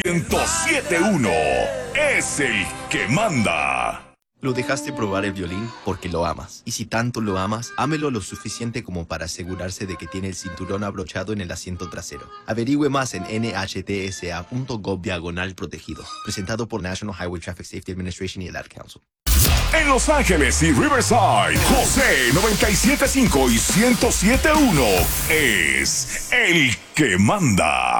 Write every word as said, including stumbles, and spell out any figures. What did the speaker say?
ciento siete punto uno es el que manda. Lo dejaste probar el violín porque lo amas. Y si tanto lo amas, ámelo lo suficiente como para asegurarse de que tiene el cinturón abrochado en el asiento trasero. Averigüe más en N H T S A punto gov diagonal protegido. Presentado por National Highway Traffic Safety Administration y el Ad Council. En Los Ángeles y Riverside, José noventa y siete punto cinco y ciento siete punto uno es el que manda.